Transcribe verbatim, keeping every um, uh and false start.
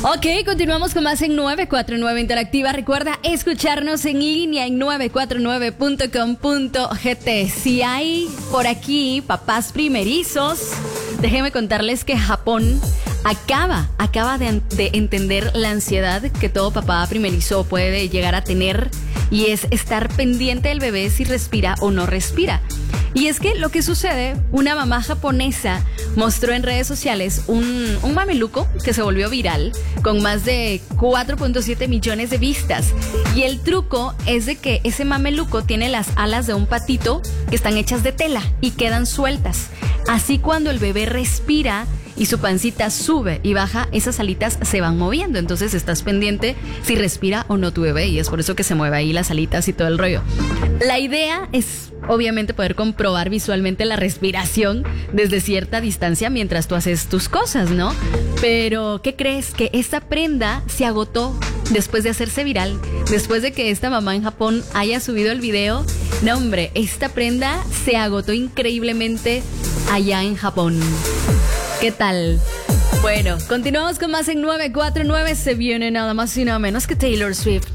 Ok, continuamos con más en nueve cuatro nueve Interactiva. Recuerda escucharnos en línea en nueve cuatro nueve punto com punto gt. Si hay por aquí papás primerizos, déjenme contarles que Japón acaba, acaba de, de entender la ansiedad que todo papá primerizo puede llegar a tener, y es estar pendiente del bebé si respira o no respira. Y es que lo que sucede, una mamá japonesa mostró en redes sociales un, un mameluco que se volvió viral con más de cuatro punto siete millones de vistas. Y el truco es de que ese mameluco tiene las alas de un patito que están hechas de tela y quedan sueltas. Así cuando el bebé respira y su pancita sube y baja, esas alitas se van moviendo. Entonces estás pendiente si respira o no tu bebé, y es por eso que se mueve ahí las alitas y todo el rollo. La idea es obviamente poder comprobar visualmente la respiración desde cierta distancia mientras tú haces tus cosas, ¿no? Pero, ¿qué crees? Que esta prenda se agotó después de hacerse viral, después de que esta mamá en Japón haya subido el video. No, hombre, esta prenda se agotó increíblemente allá en Japón. ¿Qué tal? Bueno, continuamos con más en nueve cuatro nueve. Se viene nada más y nada menos que Taylor Swift.